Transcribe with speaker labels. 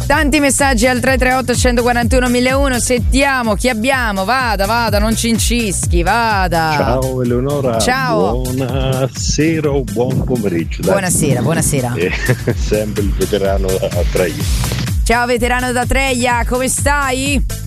Speaker 1: Tanti messaggi al 338 141 1001. Sentiamo chi abbiamo. Vada, non ci incischi, vada.
Speaker 2: Ciao Eleonora.
Speaker 1: Ciao.
Speaker 2: Buonasera o buon pomeriggio. Dai.
Speaker 1: Buonasera.
Speaker 2: Sempre il veterano a Treia.
Speaker 1: Ciao veterano da Treia, come stai?